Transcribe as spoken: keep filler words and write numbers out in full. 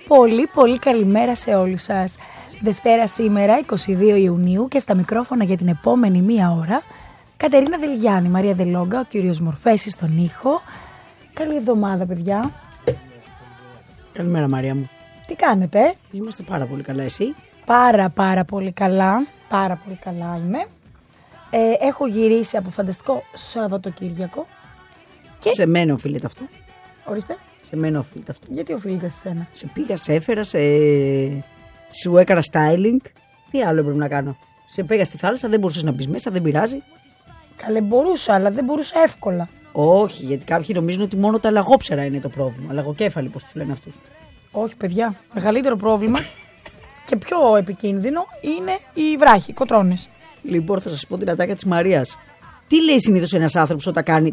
πολύ πολύ καλημέρα σε όλους σας. Δευτέρα σήμερα, είκοσι δύο Ιουνίου, και στα μικρόφωνα για την επόμενη μία ώρα Κατερίνα Δελγιάννη, Μαρία Δελόγκα, ο κύριος Μορφέσης στον ήχο. Καλή εβδομάδα, παιδιά. Καλημέρα, Μαρία μου. Τι κάνετε? Είμαστε πάρα πολύ καλά, εσύ? Πάρα πάρα πολύ καλά. Πάρα πολύ καλά είμαι. Ε, έχω γυρίσει από φανταστικό Σαββατοκύριακο. Και... Σε μένα οφείλεται αυτό. Ορίστε. Σε μένα οφείλεται αυτό. Γιατί οφείλεται σε σένα? Σε πήγα, σε έφερα, σε... σου έκανα styling. Τι άλλο πρέπει να κάνω? Σε πήγα στη θάλασσα, δεν μπορούσες να μπεις μέσα, δεν πειράζει. Καλέ, μπορούσα, αλλά δεν μπορούσα εύκολα. Όχι, γιατί κάποιοι νομίζουν ότι μόνο τα λαγόψερα είναι το πρόβλημα. Λαγοκέφαλοι, πώς τους λένε αυτούς. Όχι, παιδιά. Μεγαλύτερο πρόβλημα και πιο επικίνδυνο είναι οι βράχοι, οι κοτρώνες. Λοιπόν, θα σας πω την ατάκα της Μαρίας. Τι λέει συνήθως ένας άνθρωπος όταν κάνει